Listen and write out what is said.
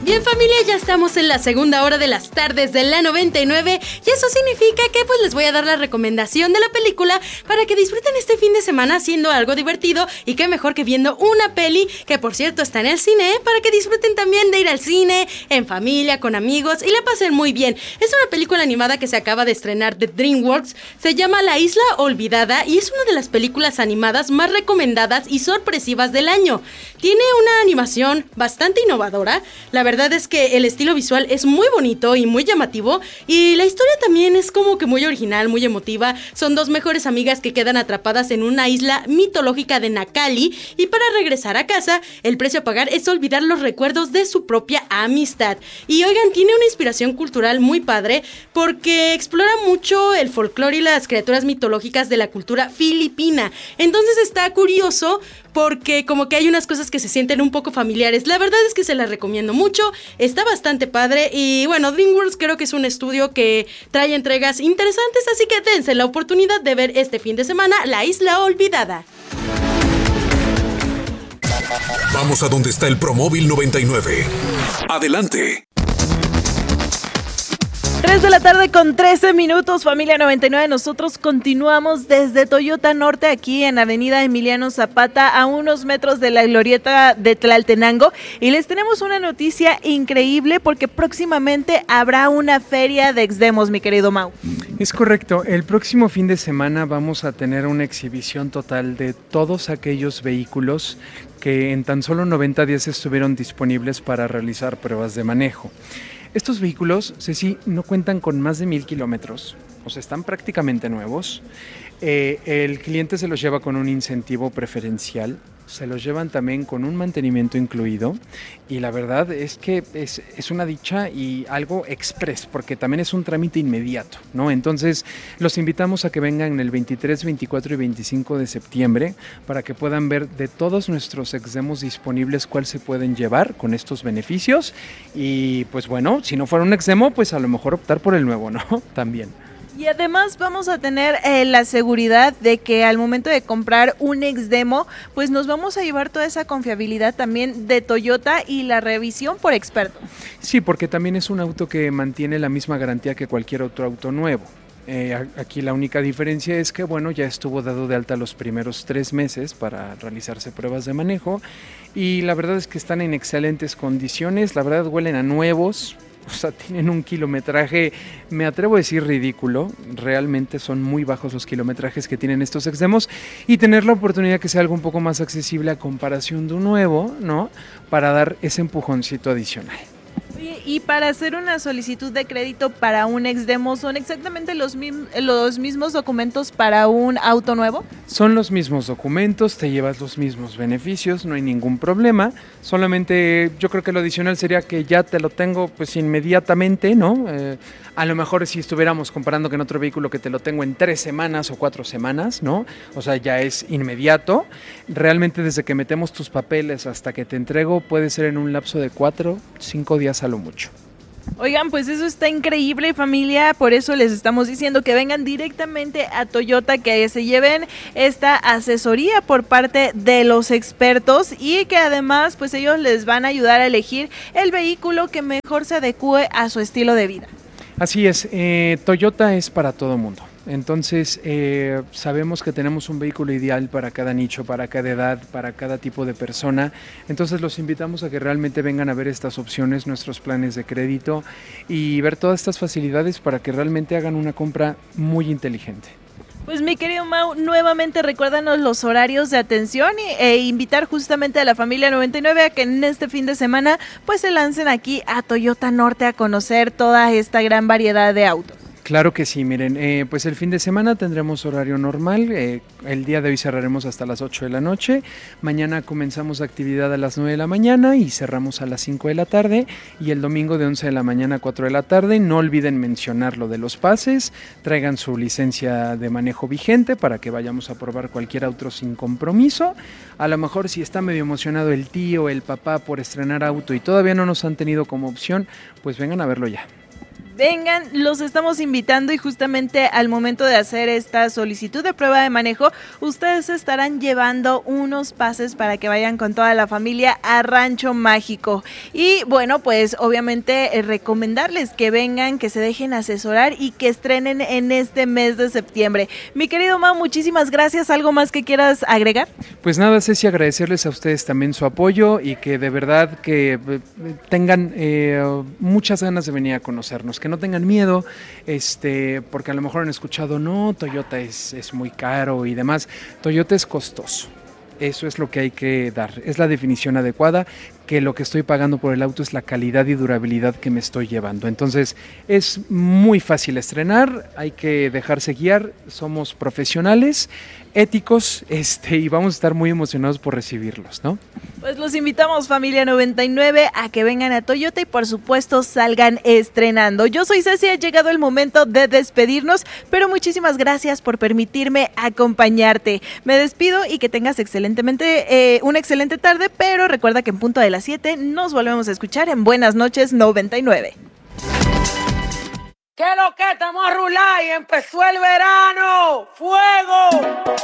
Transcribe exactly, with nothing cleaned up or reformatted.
Bien, familia, ya estamos en la segunda hora de las tardes de la noventa y nueve y eso significa que pues les voy a dar la recomendación de la película para que disfruten este fin de semana haciendo algo divertido y qué mejor que viendo una peli que por cierto está en el cine, ¿eh? Para que disfruten también de ir al cine, en familia, con amigos y la pasen muy bien. Es una película animada que se acaba de estrenar de DreamWorks, se llama La Isla Olvidada y es una de las películas animadas más recomendadas y sorpresivas del año. Tiene una animación bastante innovadora, la verdad La verdad es que el estilo visual es muy bonito y muy llamativo y la historia también es como que muy original, muy emotiva. Son dos mejores amigas que quedan atrapadas en una isla mitológica de Nakali y para regresar a casa, el precio a pagar es olvidar los recuerdos de su propia amistad. Y oigan, tiene una inspiración cultural muy padre porque explora mucho el folclore y las criaturas mitológicas de la cultura filipina. Entonces está curioso porque como que hay unas cosas que se sienten un poco familiares. La verdad es que se las recomiendo mucho, está bastante padre y bueno, DreamWorks creo que es un estudio que trae entregas interesantes, así que dense la oportunidad de ver este fin de semana La Isla Olvidada. Vamos a donde está el Promóvil noventa y nueve. Adelante. tres de la tarde con trece minutos, familia noventa y nueve. Nosotros continuamos desde Toyota Norte, aquí en Avenida Emiliano Zapata, a unos metros de la glorieta de Tlaltenango. Y les tenemos una noticia increíble porque próximamente habrá una feria de Exdemos, mi querido Mau. Es correcto, el próximo fin de semana vamos a tener una exhibición total de todos aquellos vehículos que en tan solo noventa días estuvieron disponibles para realizar pruebas de manejo. Estos vehículos, Ceci, no cuentan con más de mil kilómetros, o sea, están prácticamente nuevos. Eh, el cliente se los lleva con un incentivo preferencial, se los llevan también con un mantenimiento incluido y la verdad es que es, es una dicha y algo express porque también es un trámite inmediato, ¿no? Entonces los invitamos a que vengan el veintitrés, veinticuatro y veinticinco de septiembre para que puedan ver de todos nuestros Exdemos disponibles cuál se pueden llevar con estos beneficios y pues bueno, si no fuera un Exdemo pues a lo mejor optar por el nuevo, ¿no? También. Y además vamos a tener eh, la seguridad de que al momento de comprar un Exdemo, pues nos vamos a llevar toda esa confiabilidad también de Toyota y la revisión por experto. Sí, porque también es un auto que mantiene la misma garantía que cualquier otro auto nuevo. Eh, aquí la única diferencia es que, bueno, ya estuvo dado de alta los primeros tres meses para realizarse pruebas de manejo y la verdad es que están en excelentes condiciones, la verdad huelen a nuevos. O sea, tienen un kilometraje, me atrevo a decir ridículo, realmente son muy bajos los kilometrajes que tienen estos Exdemos y tener la oportunidad que sea algo un poco más accesible a comparación de un nuevo, ¿no? Para dar ese empujoncito adicional. Oye, y para hacer una solicitud de crédito para un Exdemo, ¿son exactamente los, mi- los mismos documentos para un auto nuevo? Son los mismos documentos, te llevas los mismos beneficios, no hay ningún problema. Solamente yo creo que lo adicional sería que ya te lo tengo pues inmediatamente, ¿no? Eh, a lo mejor si estuviéramos comparando con otro vehículo que te lo tengo en tres semanas o cuatro semanas, ¿no? O sea, ya es inmediato. Realmente desde que metemos tus papeles hasta que te entrego puede ser en un lapso de cuatro, cinco días a lo mucho. Oigan, pues eso está increíble, familia, por eso les estamos diciendo que vengan directamente a Toyota, que se lleven esta asesoría por parte de los expertos y que además pues ellos les van a ayudar a elegir el vehículo que mejor se adecue a su estilo de vida. Así es, eh, Toyota es para todo mundo. Entonces, eh, sabemos que tenemos un vehículo ideal para cada nicho, para cada edad, para cada tipo de persona. Entonces, los invitamos a que realmente vengan a ver estas opciones, nuestros planes de crédito y ver todas estas facilidades para que realmente hagan una compra muy inteligente. Pues mi querido Mau, nuevamente recuérdanos los horarios de atención y, e invitar justamente a la familia noventa y nueve a que en este fin de semana pues se lancen aquí a Toyota Norte a conocer toda esta gran variedad de autos. Claro que sí, miren, eh, pues el fin de semana tendremos horario normal, eh, el día de hoy cerraremos hasta las ocho de la noche, mañana comenzamos actividad a las nueve de la mañana y cerramos a las cinco de la tarde y el domingo de once de la mañana a cuatro de la tarde. No olviden mencionar lo de los pases, traigan su licencia de manejo vigente para que vayamos a probar cualquier auto sin compromiso. A lo mejor si está medio emocionado el tío, el papá por estrenar auto y todavía no nos han tenido como opción, pues vengan a verlo ya. Vengan, los estamos invitando y justamente al momento de hacer esta solicitud de prueba de manejo, ustedes estarán llevando unos pases para que vayan con toda la familia a Rancho Mágico. Y bueno, pues obviamente eh, recomendarles que vengan, que se dejen asesorar y que estrenen en este mes de septiembre. Mi querido Mau, muchísimas gracias. ¿Algo más que quieras agregar? Pues nada, Ceci, agradecerles a ustedes también su apoyo y que de verdad que eh, tengan eh, muchas ganas de venir a conocernos, que no tengan miedo, este, porque a lo mejor han escuchado, no, Toyota es, es muy caro y demás. Toyota es costoso. Eso es lo que hay que dar, es la definición adecuada, que lo que estoy pagando por el auto es la calidad y durabilidad que me estoy llevando. Entonces es muy fácil estrenar, hay que dejarse guiar, somos profesionales, éticos, este, y vamos a estar muy emocionados por recibirlos, ¿no? Pues los invitamos, familia noventa y nueve, a que vengan a Toyota y por supuesto salgan estrenando. Yo soy Ceci, ha llegado el momento de despedirnos, pero muchísimas gracias por permitirme acompañarte. Me despido y que tengas excelentemente, eh, una excelente tarde, pero recuerda que en punto de las siete nos volvemos a escuchar en Buenas Noches noventa y nueve. ¿Qué lo que estamos a rular y empezó el verano? ¡Fuego!